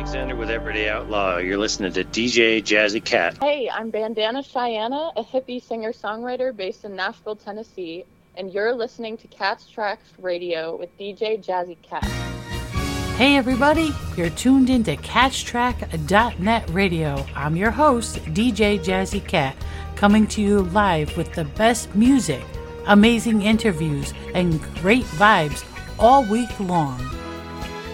Alexander with Everyday Outlaw. You're listening to DJ Jazzy Cat. Hey, I'm Bandana Cheyenne, a hippie singer-songwriter based in Nashville, Tennessee, and you're listening to Cat's Tracks Radio with DJ Jazzy Cat. Hey everybody, you're tuned into CatchTrack.net Radio. I'm your host, DJ Jazzy Cat, coming to you live with the best music, amazing interviews, and great vibes all week long.